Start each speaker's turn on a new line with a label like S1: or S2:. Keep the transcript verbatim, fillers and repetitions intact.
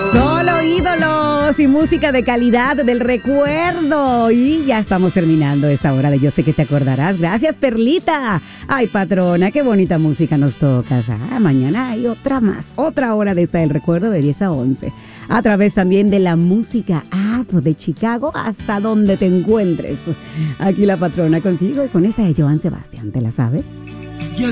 S1: Solo ídolos y música de calidad del recuerdo. Y ya estamos terminando esta hora de Yo Sé Que Te Acordarás. Gracias, Perlita. Ay, patrona, qué bonita música nos tocas. Ah, mañana hay otra más, otra hora de esta del recuerdo de diez a once. A través también de la música app de Chicago hasta donde te encuentres. Aquí la patrona contigo y con esta de Joan Sebastián, ¿te la sabes?